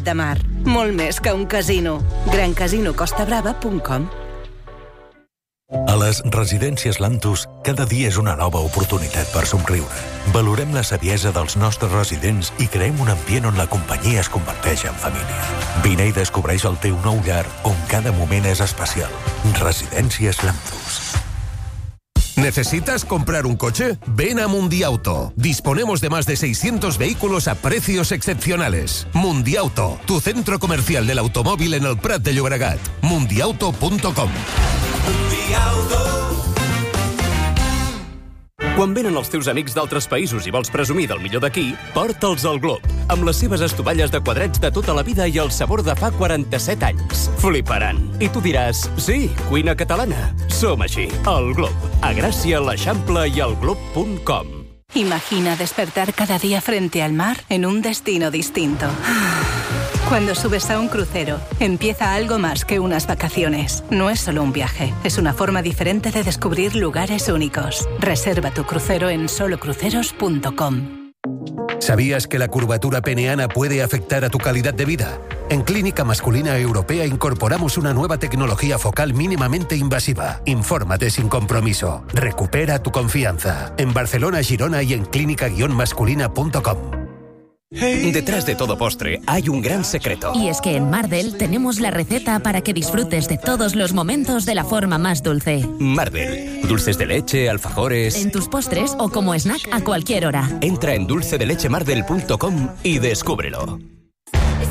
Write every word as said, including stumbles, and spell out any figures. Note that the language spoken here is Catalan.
de Mar. Molt més que un casino. gran casino costa brava punt com. A les residències Lantus, cada dia és una nova oportunitat per somriure. Valorem la saviesa dels nostres residents i creem un ambient on la companyia es converteix en família. Vine i descobreix el teu nou llar, on cada moment és especial. Residències Lantus. ¿Necesitas comprar un coche? Ven a Mundiauto. Disponemos de más de seiscientos vehículos a precios excepcionales. Mundiauto, tu centro comercial del automóvil en el Prat de Llobregat. mundiauto punto com. Quan venen els teus amics d'altres països i vols presumir del millor d'aquí, porta'ls al Glob, amb les seves estovalles de quadrets de tota la vida i el sabor de fa quaranta-set anys. Fliparan. I tu diràs, sí, cuina catalana. Som així, al Glob, a Gràcia, l'Eixample i al glob punt com. Imagina despertar cada día frente al mar en un destino distinto. Cuando subes a un crucero, empieza algo más que unas vacaciones. No es solo un viaje, es una forma diferente de descubrir lugares únicos. Reserva tu crucero en solo cruceros punto com. ¿Sabías que la curvatura peneana puede afectar a tu calidad de vida? En Clínica Masculina Europea incorporamos una nueva tecnología focal mínimamente invasiva. Infórmate sin compromiso. Recupera tu confianza. En Barcelona, Girona y en clínica guion masculina punto com. Detrás de todo postre hay un gran secreto. Y es que en Mardel tenemos la receta para que disfrutes de todos los momentos de la forma más dulce. Mardel. Dulces de leche, alfajores... En tus postres o como snack a cualquier hora. Entra en dulce de leche mardel punto com y descúbrelo.